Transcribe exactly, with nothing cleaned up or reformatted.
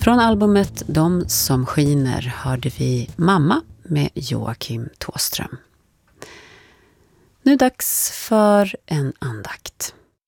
Från albumet De som skiner hörde vi Mamma med Joakim Tåström. Nu dags för en andakt.